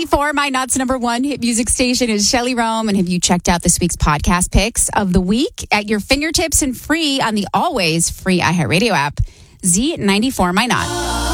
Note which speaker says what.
Speaker 1: Z94, my nuts number one hit music station is Shelley Rome. And have you checked out this week's podcast picks of the week at your fingertips and free on the always free iHeartRadio app? Z94, my nuts.